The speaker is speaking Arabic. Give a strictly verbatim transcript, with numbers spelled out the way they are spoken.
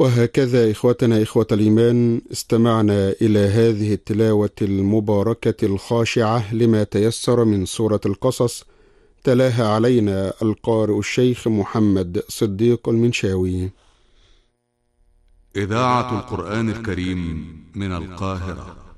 وهكذا إخوتنا إخوة الإيمان استمعنا إلى هذه التلاوة المباركة الخاشعة لما تيسر من سورة القصص، تلاها علينا القارئ الشيخ محمد صديق المنشاوي. إذاعة القرآن الكريم من القاهرة.